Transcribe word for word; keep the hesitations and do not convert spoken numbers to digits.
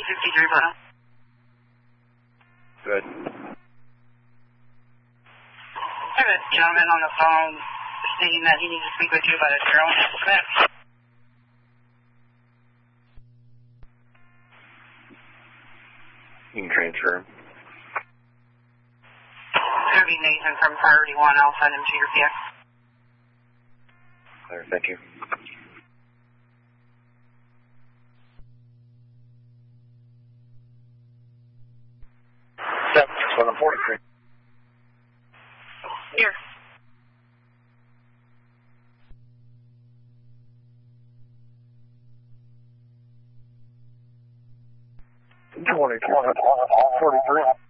fifty-three Bruno. Good. I have a gentleman on the phone stating that he needs to speak with you about a drone. Come You can transfer him. It's going to be Nathan from Priority One. I'll send him to your P X. Clear, thank you. Seven six one forty-three. Here. Twenty-two forty-three.